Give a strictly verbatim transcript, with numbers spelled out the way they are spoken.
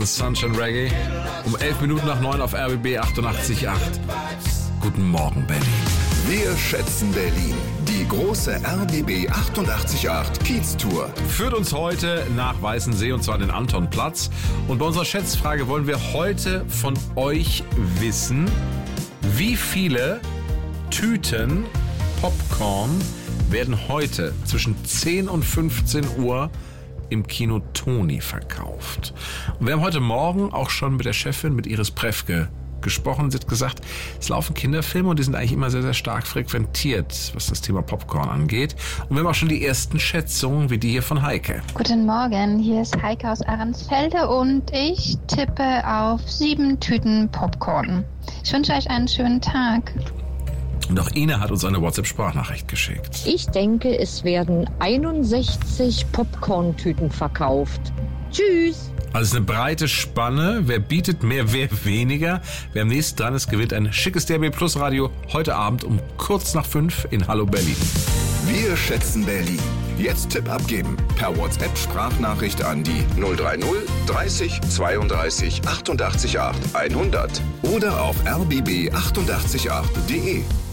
Sunshine Reggae um elf Minuten nach neun auf R B B achtundachtzig Komma acht. Guten Morgen, Berlin. Wir schätzen Berlin. Die große R B B achtundachtzig Komma acht Kiez-Tour Führt uns heute nach Weißensee und zwar den Antonplatz. Und bei unserer Schätzfrage wollen wir heute von euch wissen, wie viele Tüten Popcorn werden heute zwischen zehn und fünfzehn Uhr im Kino Toni verkauft. Und wir haben heute Morgen auch schon mit der Chefin, mit Iris Prefke, gesprochen. Sie hat gesagt, es laufen Kinderfilme und die sind eigentlich immer sehr, sehr stark frequentiert, was das Thema Popcorn angeht. Und wir haben auch schon die ersten Schätzungen, wie die hier von Heike. Guten Morgen, hier ist Heike aus Ahrensfelde und ich tippe auf sieben Tüten Popcorn. Ich wünsche euch einen schönen Tag. Und auch Ina hat uns eine WhatsApp-Sprachnachricht geschickt. Ich denke, es werden einundsechzig Popcorn-Tüten verkauft. Tschüss! Also eine breite Spanne. Wer bietet mehr, wer weniger. Wer am nächsten dran ist, gewinnt ein schickes D R B Plus Radio heute Abend um kurz nach fünf in Hallo Berlin. Wir schätzen Berlin. Jetzt Tipp abgeben. Per WhatsApp-Sprachnachricht an die null drei null dreißig zweiunddreißig achtundachtzig acht hundert oder auf r b b achtundachtzig acht punkt d e.